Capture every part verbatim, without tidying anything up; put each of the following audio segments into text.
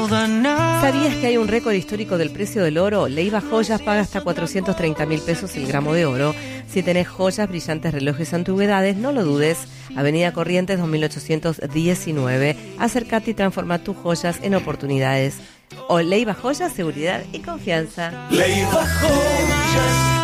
¿Sabías que hay un récord histórico del precio del oro? Leiva Joyas paga hasta cuatrocientos treinta mil pesos el gramo de oro. Si tenés joyas, brillantes, relojes, antigüedades, no lo dudes. Avenida Corrientes dos mil ochocientos diecinueve. Acércate y transforma tus joyas en oportunidades. O Leiva Joyas, seguridad y confianza. Leiva Joyas.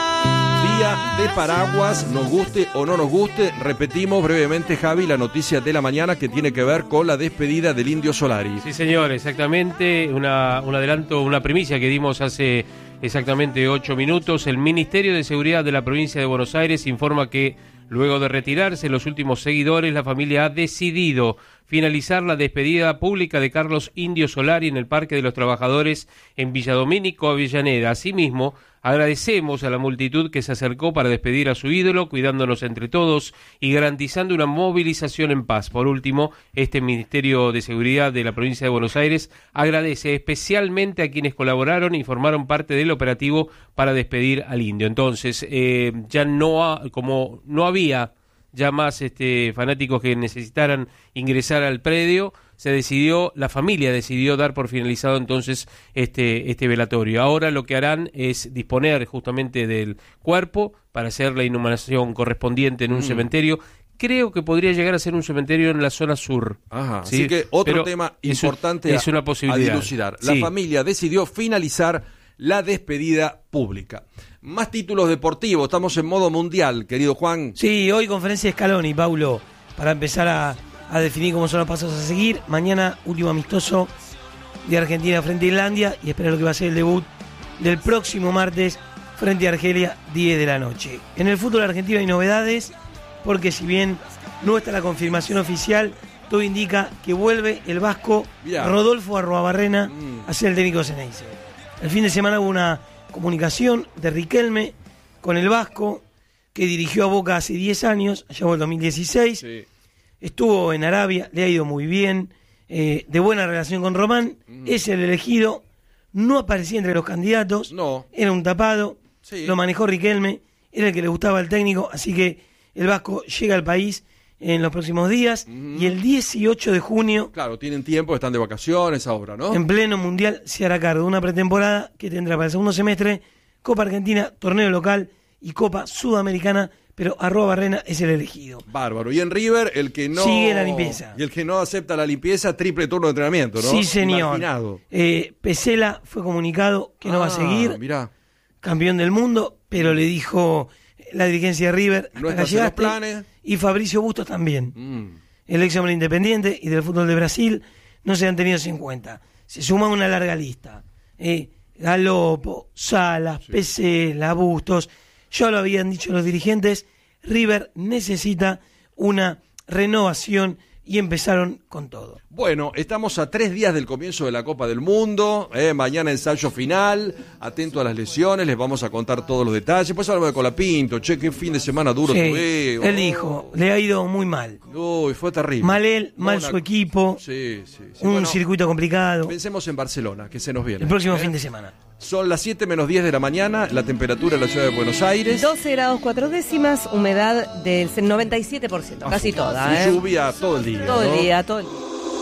Día de paraguas, nos guste o no nos guste. Repetimos brevemente, Javi, la noticia de la mañana que tiene que ver con la despedida del Indio Solari. Sí, señor, exactamente. Una, un adelanto, una primicia que dimos hace exactamente ocho minutos. El Ministerio de Seguridad de la provincia de Buenos Aires informa que luego de retirarse los últimos seguidores, la familia ha decidido finalizar la despedida pública de Carlos Indio Solari en el Parque de los Trabajadores en Villadomínico, Avellaneda. Asimismo, agradecemos a la multitud que se acercó para despedir a su ídolo, cuidándonos entre todos y garantizando una movilización en paz. Por último, este Ministerio de Seguridad de la provincia de Buenos Aires agradece especialmente a quienes colaboraron y formaron parte del operativo para despedir al indio. Entonces, eh, ya no ha, como no había ya más este, fanáticos que necesitaran ingresar al predio, se decidió, la familia decidió dar por finalizado entonces este, este velatorio. Ahora lo que harán es disponer justamente del cuerpo para hacer la inhumación correspondiente en un mm. cementerio. Creo que podría llegar a ser un cementerio en la zona sur. Ajá, ¿sí? Así que otro Pero tema es importante un, es una a, posibilidad. a dilucidar. La sí. familia decidió finalizar la despedida pública. Más títulos deportivos, estamos en modo mundial, querido Juan. Sí, hoy conferencia de Scaloni, Paulo, para empezar a, a definir cómo son los pasos a seguir. Mañana, último amistoso de Argentina frente a Islandia y esperar lo que va a ser el debut del próximo martes frente a Argelia, diez de la noche. En el fútbol argentino hay novedades, porque si bien no está la confirmación oficial, todo indica que vuelve el vasco Mirá. Rodolfo Arruabarrena mm. a ser el técnico Ceneice. El fin de semana hubo una comunicación de Riquelme con el vasco, que dirigió a Boca hace diez años, allá en el dos mil dieciséis. Sí. Estuvo en Arabia, le ha ido muy bien, eh, de buena relación con Román, mm. es el elegido, no aparecía entre los candidatos, no. era un tapado, sí. lo manejó Riquelme, era el que le gustaba al técnico, así que el vasco llega al país en los próximos días, mm. y el dieciocho de junio... Claro, tienen tiempo, están de vacaciones ahora, ¿no? En pleno mundial se hará cargo de una pretemporada que tendrá para el segundo semestre Copa Argentina, torneo local y Copa Sudamericana, pero Arruabarrena es el elegido. Bárbaro. Y en River, el que no... Sigue la limpieza. Y el que no acepta la limpieza, triple turno de entrenamiento, ¿no? Sí, señor. Eh, Pesela fue comunicado que no ah, va a seguir. Mirá. Campeón del mundo, pero le dijo la dirigencia de River, no está en los planes. Y Fabricio Bustos también. Mm. El ex hombre independiente y del fútbol de Brasil no se han tenido en cuenta. Se suma una larga lista. Eh, Galopo, Salas, sí. Pesela, Bustos. Ya lo habían dicho los dirigentes, River necesita una renovación y empezaron con todo. Bueno, estamos a tres días del comienzo de la Copa del Mundo, eh, mañana ensayo final, atento a las lesiones, les vamos a contar todos los detalles. Pues hablamos de Colapinto, che, qué fin de semana duro sí, tuve. Oh. Él dijo, le ha ido muy mal. Uy, fue terrible. Mal él, mal Una... su equipo, sí, sí, sí. un bueno, circuito complicado. Pensemos en Barcelona, que se nos viene. El próximo ¿eh? fin de semana. Son las siete menos diez de la mañana, la temperatura en la ciudad de Buenos Aires. doce grados cuatro décimas, humedad del noventa y siete por ciento, casi ah, toda. Y ¿eh? lluvia todo el día. Todo ¿no? el día, todo el día.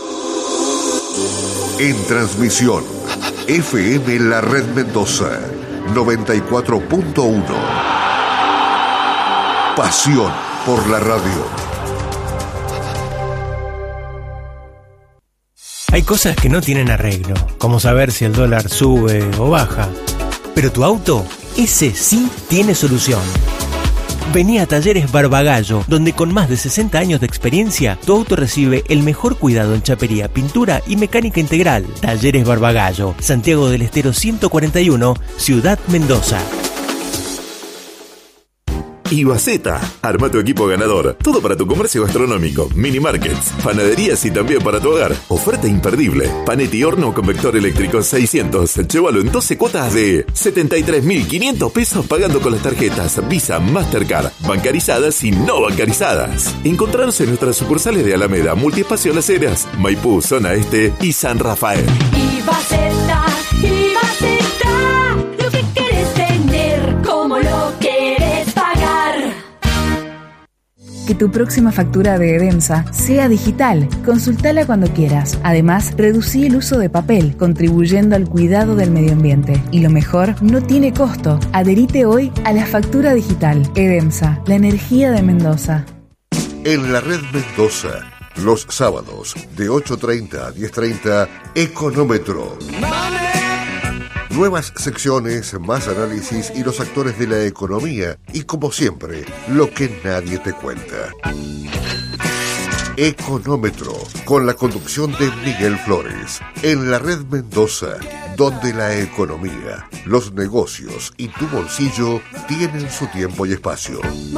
En transmisión, F M La Red Mendoza, noventa y cuatro punto uno. Pasión por la radio. Hay cosas que no tienen arreglo, como saber si el dólar sube o baja. Pero tu auto, ese sí tiene solución. Vení a Talleres Barbagallo, donde con más de sesenta años de experiencia, tu auto recibe el mejor cuidado en chapería, pintura y mecánica integral. Talleres Barbagallo, Santiago del Estero ciento cuarenta y uno, Ciudad Mendoza. Ibaceta, arma tu equipo ganador. Todo para tu comercio gastronómico, mini markets, panaderías y también para tu hogar. Oferta imperdible. Panetti horno con vector eléctrico seiscientos. Llévalo en doce cuotas de setenta y tres mil quinientos pesos pagando con las tarjetas Visa, Mastercard, bancarizadas y no bancarizadas. Encontrarnos en nuestras sucursales de Alameda, Multiespacio Las Heras, Maipú, Zona Este y San Rafael. Ibaceta, Ibaceta, lo que querés tener, como lo querés pagar. Que tu próxima factura de Edemsa sea digital. Consultala cuando quieras. Además, reducí el uso de papel, contribuyendo al cuidado del medio ambiente. Y lo mejor, no tiene costo. Adherite hoy a la factura digital. Edemsa, la energía de Mendoza. En la red Mendoza, los sábados de ocho treinta a diez treinta, Económetro. Nuevas secciones, más análisis y los actores de la economía. Y como siempre, lo que nadie te cuenta. Económetro, con la conducción de Miguel Flores. En la red Mendoza, donde la economía, los negocios y tu bolsillo tienen su tiempo y espacio.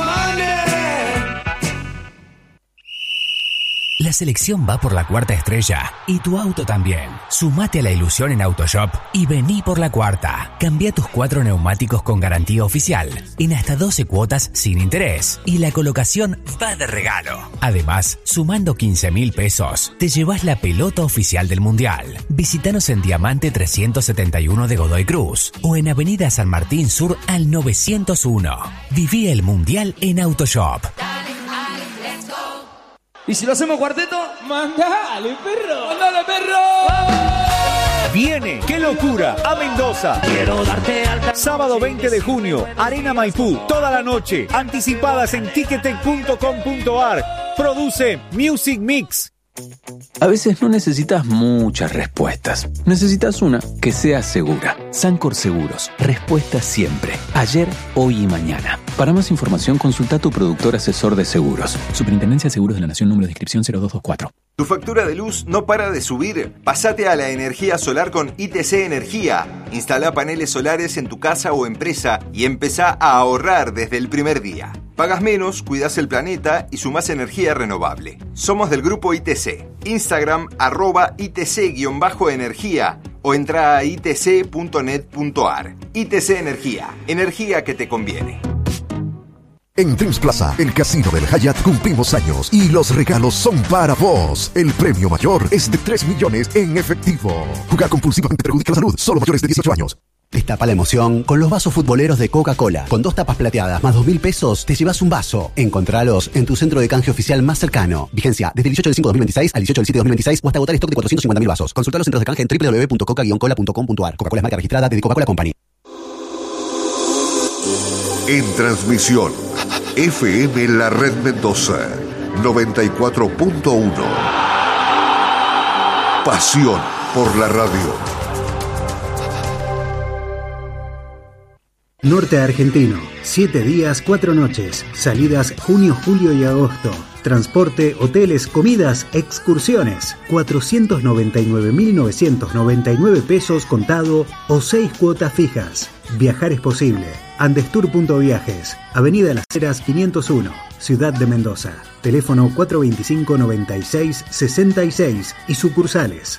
La selección va por la cuarta estrella y tu auto también. Sumate a la ilusión en Autoshop y vení por la cuarta. Cambia tus cuatro neumáticos con garantía oficial en hasta doce cuotas sin interés y la colocación va de regalo. Además, sumando quince mil pesos, te llevas la pelota oficial del Mundial. Visítanos en Diamante trescientos setenta y uno de Godoy Cruz o en Avenida San Martín Sur al novecientos uno. Viví el Mundial en Autoshop. ¿Y si lo hacemos cuarteto? ¡Mandale, perro! ¡Mandale, perro! Viene, qué locura, a Mendoza. Quiero darte alta. Sábado veinte de junio, Arena Maipú, toda la noche. Anticipadas en ticketek punto com punto ar. Produce Music Mix. A veces no necesitas muchas respuestas. Necesitas una que sea segura. Sancor Seguros. Respuesta siempre. Ayer, hoy y mañana. Para más información, consulta a tu productor asesor de seguros. Superintendencia de Seguros de la Nación, número de inscripción cero dos dos cuatro. ¿Tu factura de luz no para de subir? Pásate a la energía solar con I T C Energía. Instala paneles solares en tu casa o empresa y empezá a ahorrar desde el primer día. Pagas menos, cuidas el planeta y sumás energía renovable. Somos del grupo I T C. Instagram arroba I T C-energía o entra a i t c punto net punto ar. I T C Energía. Energía que te conviene. En Dreams Plaza, el casino del Hyatt, cumplimos años y los regalos son para vos. El premio mayor es de tres millones en efectivo. Jugar compulsivamente perjudica la salud. Solo mayores de dieciocho años. Destapa la emoción con los vasos futboleros de Coca-Cola. Con dos tapas plateadas más dos mil pesos, te llevas un vaso. Encontralos en tu centro de canje oficial más cercano. Vigencia desde el dieciocho del cinco de dos mil veintiséis al dieciocho del siete de dos mil veintiséis o hasta agotar stock de cuatrocientos cincuenta mil vasos. Consulta los centros de canje en doble u doble u doble u punto coca guion cola punto com punto ar. Coca-Cola es marca registrada de The Coca-Cola Company. En transmisión, F M La Red Mendoza, noventa y cuatro punto uno. Pasión por la radio. Norte Argentino, siete días, cuatro noches. Salidas junio, julio y agosto. Transporte, hoteles, comidas, excursiones. cuatrocientos noventa y nueve mil novecientos noventa y nueve pesos contado o seis cuotas fijas. Viajar es posible. Andestur punto viajes. Avenida Las Heras quinientos uno. Ciudad de Mendoza. Teléfono cuatro veinticinco, noventa y seis, sesenta y seis y sucursales.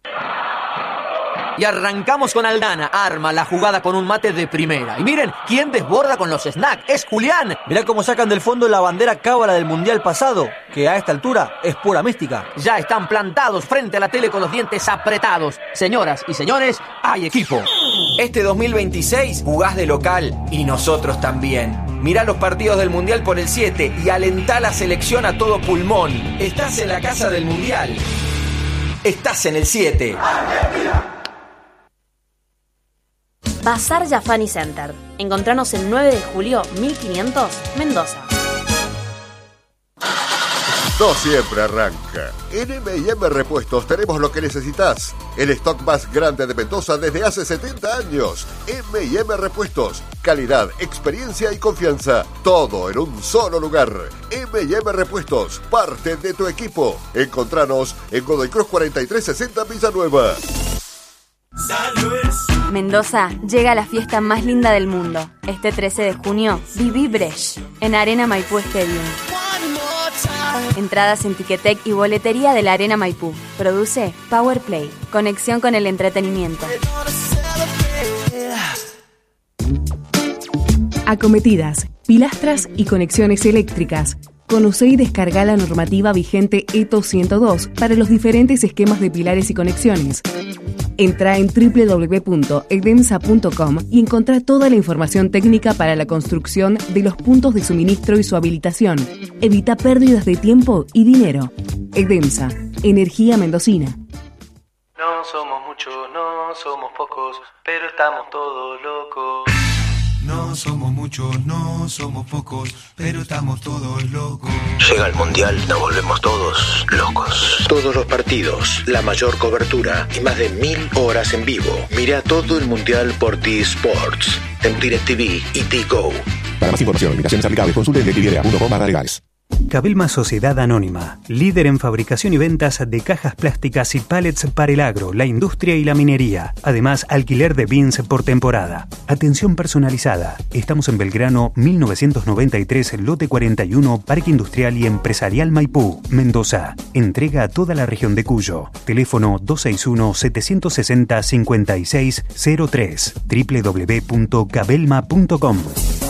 Y arrancamos con Aldana, arma la jugada con un mate de primera. Y miren, ¿quién desborda con los snacks? ¡Es Julián! Mirá cómo sacan del fondo la bandera cábala del Mundial pasado, que a esta altura es pura mística. Ya están plantados frente a la tele con los dientes apretados. Señoras y señores, hay equipo. Este dos mil veintiséis jugás de local y nosotros también. Mirá los partidos del Mundial por el siete y alentá la selección a todo pulmón. Estás en la casa del Mundial. Estás en el siete. Bazar Yafani Center. Encontranos el nueve de julio mil quinientos, Mendoza. No siempre arranca. En M y M Repuestos tenemos lo que necesitas. El stock más grande de Mendoza desde hace setenta años. M y M Repuestos. Calidad, experiencia y confianza. Todo en un solo lugar. M y M Repuestos. Parte de tu equipo. Encontranos en Godoy Cruz cuarenta y tres sesenta Villanueva. Mendoza llega a la fiesta más linda del mundo. Este trece de junio, viví Bresh, en Arena Maipú Stadium. Entradas en Ticketek y boletería de la Arena Maipú. Produce Power Play. Conexión con el entretenimiento. Acometidas, pilastras y conexiones eléctricas. Conoce y descarga la normativa vigente E T O ciento dos para los diferentes esquemas de pilares y conexiones. Entra en doble u doble u doble u punto edemsa punto com y encontrá toda la información técnica para la construcción de los puntos de suministro y su habilitación. Evita pérdidas de tiempo y dinero. Edemsa, energía mendocina. No somos muchos, no somos pocos, pero estamos todos locos. No somos muchos, no somos pocos, pero estamos todos locos. Llega el Mundial, nos volvemos todos locos. Todos los partidos, la mayor cobertura y más de mil horas en vivo. Mira todo el Mundial por T-Sports, en DirecTV y T-Go. Para más información, limitaciones aplicables, consulte en directv punto com barra legales. Cabelma Sociedad Anónima, líder en fabricación y ventas de cajas plásticas y pallets para el agro, la industria y la minería. Además, alquiler de bins por temporada. Atención personalizada. Estamos en Belgrano mil novecientos noventa y tres, lote cuarenta y uno, Parque Industrial y Empresarial Maipú, Mendoza. Entrega a toda la región de Cuyo. Teléfono dos seis uno, siete seis cero, cinco seis cero tres. doble u doble u doble u punto cabelma punto com.